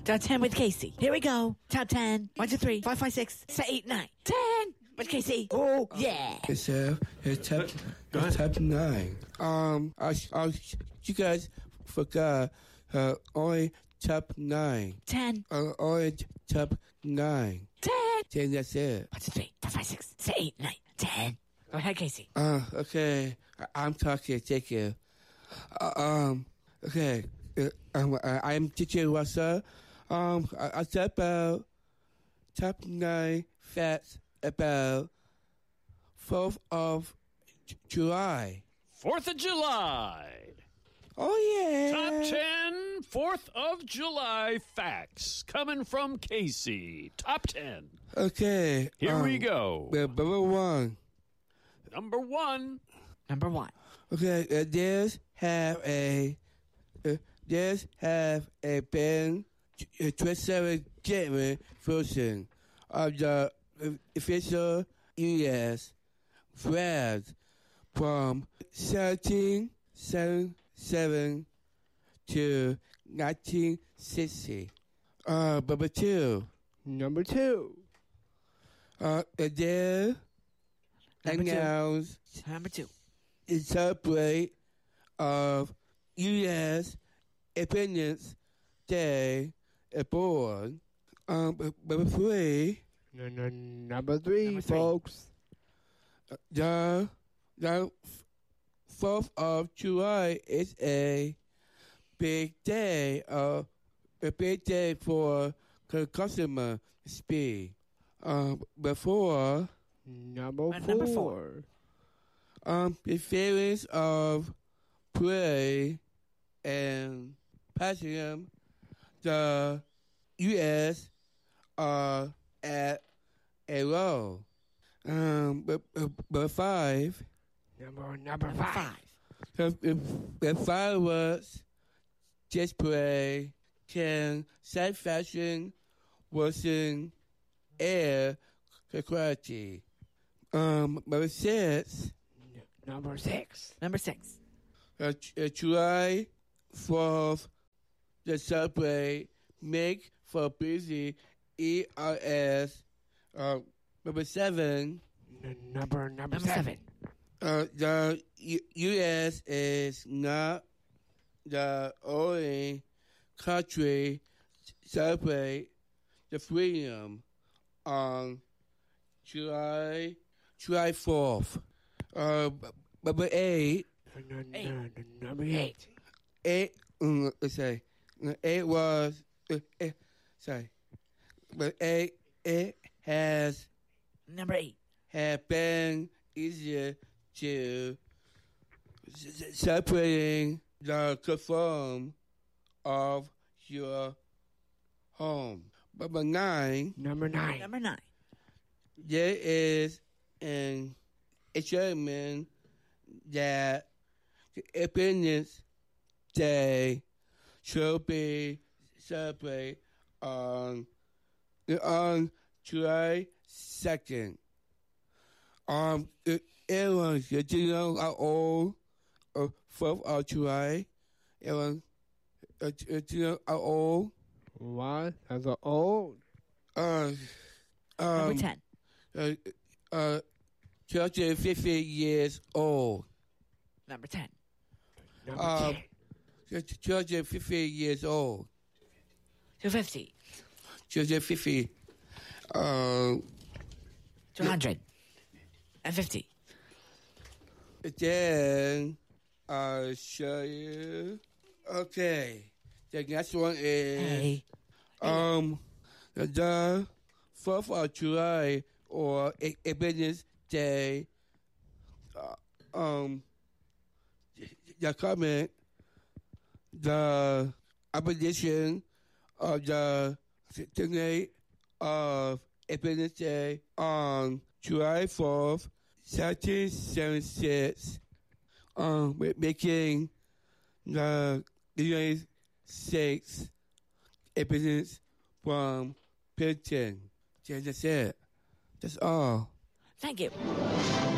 Top 10 with Casey. Here we go. Top 10. 1, 2, 3, 4, 5, 6, 7, 8, 9, 10. With Casey. Oh, yeah. It's top 9. You guys forgot only top 9. 10. Only top 9. 10. 10, that's it. 1, 2, 3, 4, 5, 6, 7, 8, 9, 10. Go ahead, Casey. Okay. I'm talking. Thank you. Okay. I'm teacher Russell. I said about top 9 facts about 4th of July. 4th of July. Oh, yeah. Top 10 4th of July facts coming from Casey. Top 10. Okay. Here we go. Number 1. Number 1. Number 1. Okay. There's have a been 27 German version of the official U.S. flag from 1777 to 1960. Number 2. Number 2. There announced Number 2. in celebrate of U.S. Independence Day aboard. Number 3. Number 3, folks. The 4th of July is a big day for customer speed. Before Number 4. Number 4. The feelings of pride and passion, the U.S. are at a low. But 5. Number 5. The fireworks display can satisfaction worsen air quality. Number 6. Number 6. Number 6. July 4th, the subway make for busy ERS. Number 7. Number 7. The U.S. is not the only country celebrate the freedom on July 4th. Number 8. Number 8. 8. Let's say 8 was sorry, but 8 has Number 8. have been easier to separating the conform of your home. Number 9. Number 9. Number 9. There is an assurance that the Independence Day should be celebrated on July 2nd. Everyone, do you know how old 4th of July? Everyone, do you know how old? What? That's old. Number 10. 250 years old. Number 10. Number 250 years old. 250. 250. 250. Then I'll show you. Okay. The next one is the 4th of July or Independence Day. The comment, the abolition of the date of Independence Day on July 4th, 1776, making the United States independence from Britain. That's it. That's all. Thank you.